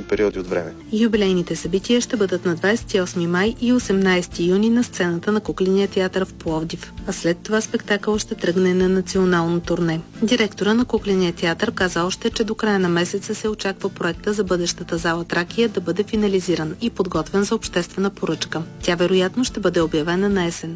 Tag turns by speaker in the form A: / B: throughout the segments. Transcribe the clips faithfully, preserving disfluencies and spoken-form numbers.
A: периоди от време.
B: Юбилейните събития ще бъдат на двадесет и осми май и осемнадесети юни на сцената на Кукления театър в Пловдив, а след това спектакъл ще тръгне на национално турне. Директора на Кукления театър каза още, че до края на месеца се очаква проекта за бъдещата зала Тракия да бъде финализиран и подготвен за обществена поръчка. Тя вероятно ще бъде обявена на есен.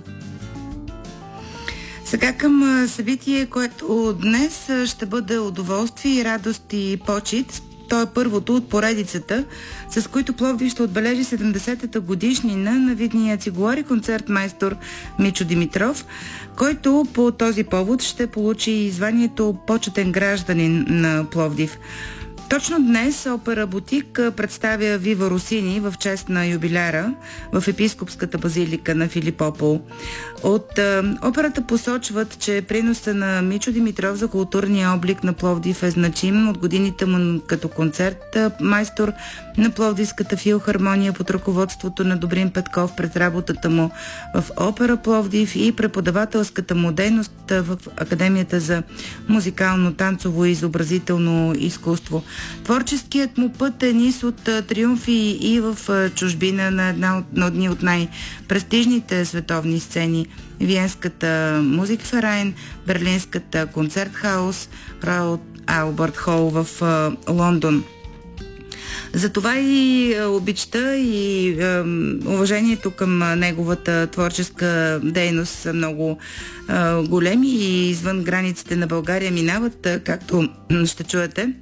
C: Сега към събитие, което днес ще бъде удоволствие, радост и почит. То е първото от поредицата, с които Пловдив ще отбележи седемдесетата годишнина на видния цигулар и концертмайстор Мичо Димитров, който по този повод ще получи званието почетен гражданин на Пловдив. Точно днес Опера Бутик представя Вива Росини в чест на юбиляра в епископската базилика на Филипопол. От е, операта посочват, че приноса на Мичо Димитров за културния облик на Пловдив е значим от годините му като концерт майстор на Пловдивската филхармония под ръководството на Добрин Петков през работата му в Опера Пловдив и преподавателската му дейност в Академията за музикално, танцово и изобразително изкуство. Творческият му път е низ от триумфи и в чужбина на една от, на одни от най-престижните световни сцени. Виенската Музикферайн, Берлинската Концертхаус, Раут Албърт Хол в Лондон. Затова и обичта и е, уважението към неговата творческа дейност са много е, големи и извън границите на България минават, както ще чуете.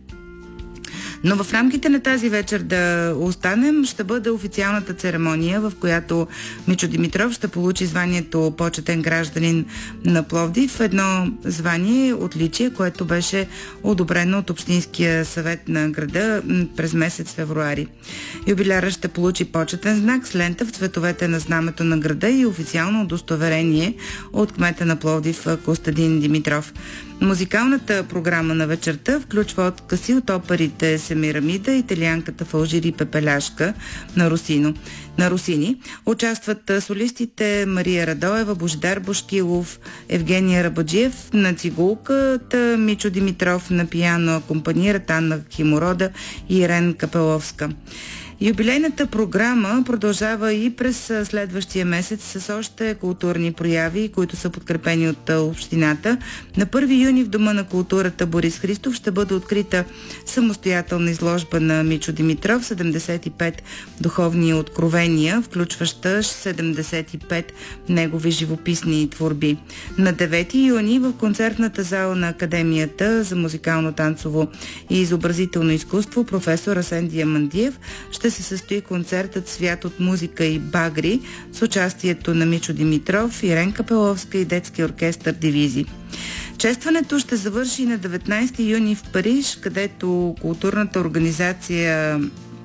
C: Но в рамките на тази вечер да останем, ще бъде официалната церемония, в която Мичо Димитров ще получи званието почетен гражданин на Пловдив. Едно звание, отличие, което беше одобрено от Общинския съвет на града през месец февруари. Юбиляра ще получи почетен знак с лента в цветовете на знамето на града и официално удостоверение от кмета на Пловдив Костадин Димитров. Музикалната програма на вечерта включва откъси от оперите Семирамида, Италианката в Алжир и Пепеляшка на Русино. На Русини участват солистите Мария Радоева, Божидар Бошкилов, Евгения Рабаджиев на цигулката, Мичо Димитров на пиано акомпанират Анна Химорода и Ирен Капеловска. Юбилейната програма продължава и през следващия месец с още културни прояви, които са подкрепени от общината. На първи юни в Дома на културата Борис Христов ще бъде открита самостоятелна изложба на Мичо Димитров, седемдесет и пет духовни откровения, включваща седемдесет и пет негови живописни творби. На девети юни в концертната зала на Академията за музикално, танцово и изобразително изкуство професор Асен Диамандиев ще се състои концертът Свят от музика и багри с участието на Мичо Димитров, Ирен Капеловска и детски оркестър Дивизи. Честването ще завърши на деветнадесети юни в Париж, където културната организация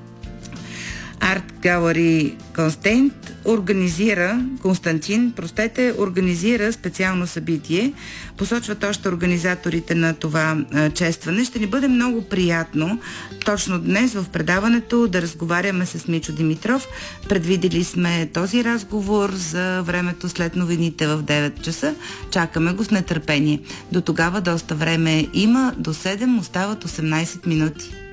C: Арт Галери Константин организира, Константин, простете, организира специално събитие. Посочват още организаторите на това а, честване. Ще ни бъде много приятно точно днес в предаването да разговаряме с Мичо Димитров. Предвидели сме този разговор за времето след новините в девет часа. Чакаме го с нетърпение. До тогава доста време има. До седем остават осемнадесет минути.